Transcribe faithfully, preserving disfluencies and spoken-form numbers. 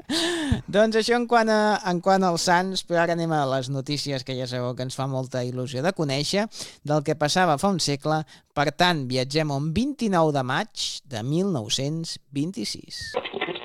Doncs això en quant, a, en quant als Sants, però ara anem a les notícies que ja sabeu que ens fa molta il·lusió de conèixer, del que passava fa un segle. Per tant, viatgem a un vint-i-nou de maig de mil nou-cents vint-i-sis.